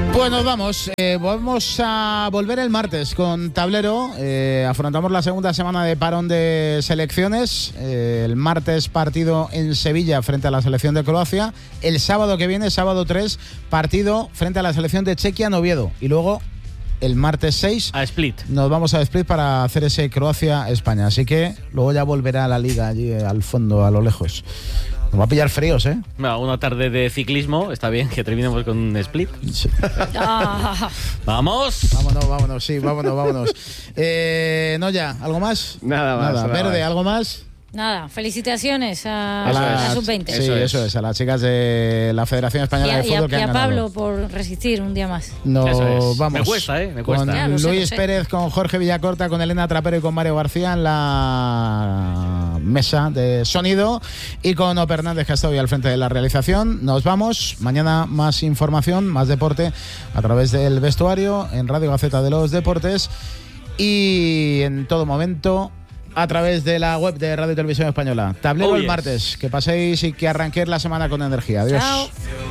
Pues nos vamos. Vamos a volver el martes con tablero. Afrontamos la segunda semana de parón de selecciones. El martes partido en Sevilla frente a la selección de Croacia. El sábado que viene, sábado 3, partido frente a la selección de Chequia en Oviedo. Y luego el martes 6 a Split. Nos vamos a Split para hacer ese Croacia-España. Así que luego ya volverá a la liga allí al fondo, a lo lejos. Nos va a pillar fríos, ¿eh? Bueno, una tarde de ciclismo, está bien que terminemos con un split. Sí. ¡Vamos! Vámonos, sí, vámonos. No ya, ¿algo más? Nada más. Verde, ¿algo más? Nada, felicitaciones a la Sub-20. Sí, eso es, a las chicas de la Federación Española de Fútbol que han ganado. Y a Pablo por resistir un día más. Nos vamos. Me cuesta, me cuesta. Con Ya, Luis Pérez, con Jorge Villacorta, con Elena Trapero y con Mario García en la mesa de sonido y con Ope Hernández, que ha estado hoy al frente de la realización. Nos vamos. Mañana más información, más deporte a través del vestuario en Radio Gaceta de los Deportes y en todo momento a través de la web de Radio y Televisión Española. Tablero el martes. Que paséis y que arranquéis la semana con energía. Adiós. Chao.